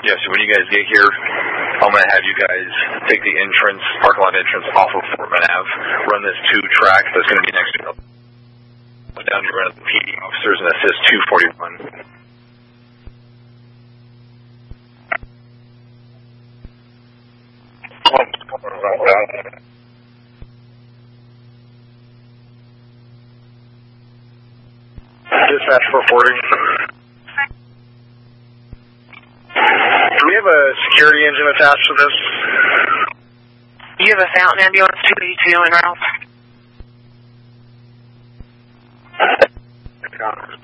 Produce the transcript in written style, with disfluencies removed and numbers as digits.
Yeah, so when you guys get here, I'm going to have you guys take the parking lot entrance off of Fort Bend Ave, run this 2-track that's going to be next to it, down to run the PD officers, and that says 241. Dispatch reporting. Do we have a security engine attached to this? You have a Fountain Ambulance 282 en route?